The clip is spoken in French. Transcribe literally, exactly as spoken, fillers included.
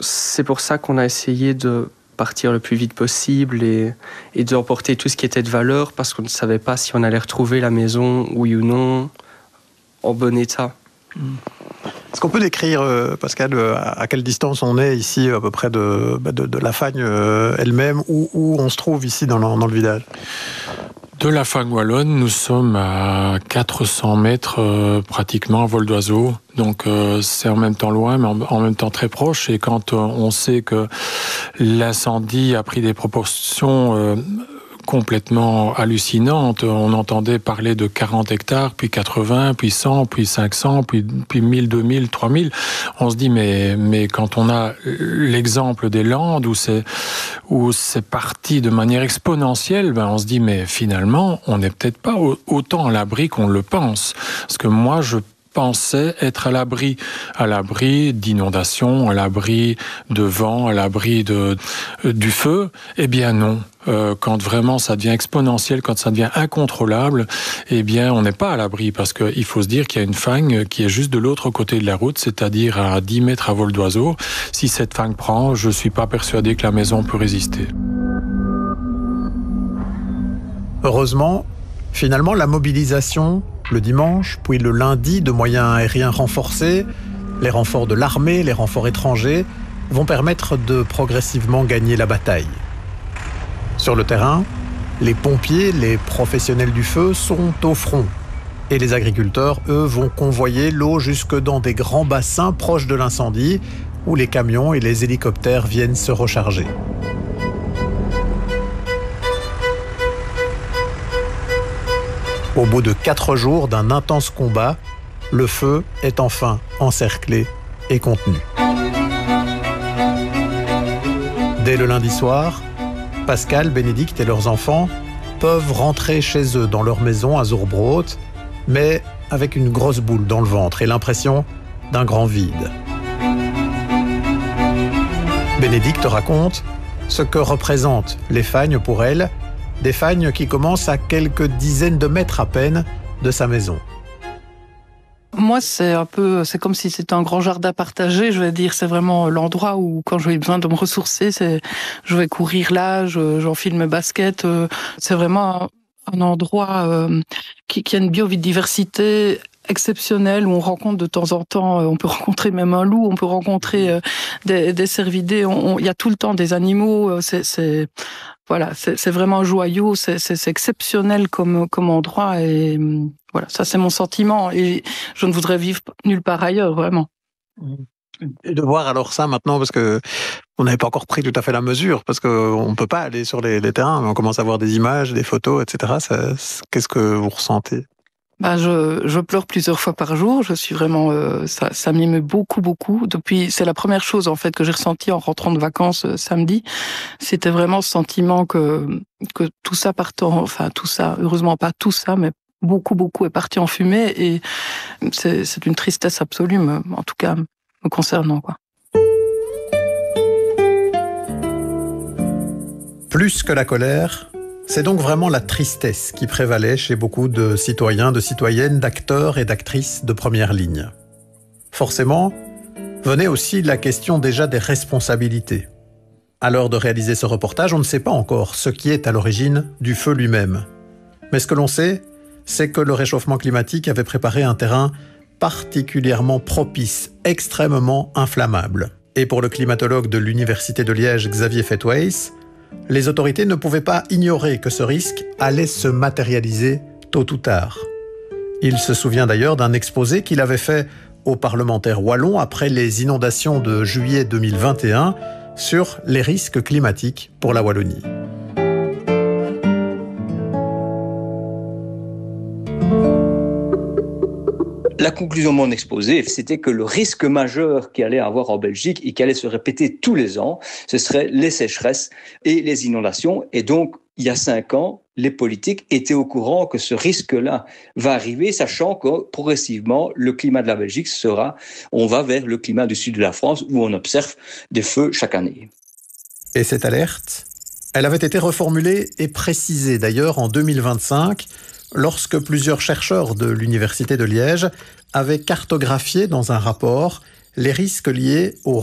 c'est pour ça qu'on a essayé de partir le plus vite possible et, et d'emporter tout ce qui était de valeur, parce qu'on ne savait pas si on allait retrouver la maison, oui ou non, en bon état. Est-ce qu'on peut décrire, euh, Pascal, euh, à quelle distance on est ici, à peu près de, de, de la Fagne euh, elle-même, où, où on se trouve ici dans le, dans le village ? De la Fagne wallonne, nous sommes à quatre cents mètres euh, pratiquement à vol d'oiseau. Donc euh, c'est en même temps loin, mais en, en même temps très proche. Et quand euh, on sait que l'incendie a pris des proportions euh, complètement hallucinantes, on entendait parler de quarante hectares, puis quatre-vingts, puis cent, puis cinq cents, puis, puis mille, deux mille, trois mille. On se dit, mais, mais quand on a l'exemple des Landes, où c'est, où c'est parti de manière exponentielle, ben on se dit, mais finalement, on n'est peut-être pas autant à l'abri qu'on le pense. Parce que moi, je pensais être à l'abri, à l'abri d'inondations, à l'abri de vent, à l'abri de, du feu. Eh bien non. Euh, quand vraiment ça devient exponentiel, quand ça devient incontrôlable, eh bien on n'est pas à l'abri, parce qu'il faut se dire qu'il y a une fagne qui est juste de l'autre côté de la route, c'est-à-dire à dix mètres à vol d'oiseau. Si cette fagne prend, je ne suis pas persuadé que la maison peut résister. Heureusement, finalement, la mobilisation le dimanche, puis le lundi, de moyens aériens renforcés, les renforts de l'armée, les renforts étrangers, vont permettre de progressivement gagner la bataille. Sur le terrain, les pompiers, les professionnels du feu sont au front. Et les agriculteurs, eux, vont convoyer l'eau jusque dans des grands bassins proches de l'incendie, où les camions et les hélicoptères viennent se recharger. Au bout de quatre jours d'un intense combat, le feu est enfin encerclé et contenu. Dès le lundi soir, Pascal, Bénédicte et leurs enfants peuvent rentrer chez eux dans leur maison à Zurbrot, mais avec une grosse boule dans le ventre et l'impression d'un grand vide. Bénédicte raconte ce que représentent les fagnes pour elle, des fagnes qui commencent à quelques dizaines de mètres à peine de sa maison. Moi, c'est un peu, c'est comme si c'était un grand jardin partagé. Je vais dire, c'est vraiment l'endroit où, quand j'ai besoin de me ressourcer, c'est, je vais courir là, je, j'enfile mes baskets. C'est vraiment un endroit euh, qui, qui a une biodiversité exceptionnelle, où on rencontre de temps en temps, on peut rencontrer même un loup, on peut rencontrer euh, des, des cervidés. Il y a tout le temps des animaux. C'est, c'est voilà, c'est, c'est vraiment un joyau. C'est, c'est, c'est exceptionnel comme, comme endroit et voilà, ça c'est mon sentiment et je ne voudrais vivre nulle part ailleurs, vraiment. Et de voir alors ça maintenant, parce que on n'avait pas encore pris tout à fait la mesure, parce qu'on ne peut pas aller sur les, les terrains, mais on commence à voir des images, des photos, et cetera. Ça, qu'est-ce que vous ressentez ? Ben je, je pleure plusieurs fois par jour. Je suis vraiment, euh, ça, ça m'émeut beaucoup, beaucoup. Depuis, c'est la première chose en fait que j'ai ressentie en rentrant de vacances euh, samedi. C'était vraiment ce sentiment que que tout ça partant, enfin tout ça, heureusement pas tout ça, mais beaucoup, beaucoup est parti en fumée et c'est, c'est une tristesse absolue, mais, en tout cas me concernant, quoi. Plus que la colère, c'est donc vraiment la tristesse qui prévalait chez beaucoup de citoyens, de citoyennes, d'acteurs et d'actrices de première ligne. Forcément, venait aussi la question déjà des responsabilités. À l'heure de réaliser ce reportage, on ne sait pas encore ce qui est à l'origine du feu lui-même. Mais ce que l'on sait, c'est que le réchauffement climatique avait préparé un terrain particulièrement propice, extrêmement inflammable. Et pour le climatologue de l'Université de Liège, Xavier Fettweis, les autorités ne pouvaient pas ignorer que ce risque allait se matérialiser tôt ou tard. Il se souvient d'ailleurs d'un exposé qu'il avait fait aux parlementaires wallons après les inondations de juillet deux mille vingt et un sur les risques climatiques pour la Wallonie. La conclusion de mon exposé, c'était que le risque majeur qu'il allait avoir en Belgique et qui allait se répéter tous les ans, ce seraient les sécheresses et les inondations. Et donc, il y a cinq ans, les politiques étaient au courant que ce risque-là va arriver, sachant que progressivement, le climat de la Belgique sera, on va vers le climat du sud de la France où on observe des feux chaque année. Et cette alerte, elle avait été reformulée et précisée d'ailleurs en deux mille vingt-cinq, lorsque plusieurs chercheurs de l'Université de Liège avaient cartographié dans un rapport les risques liés au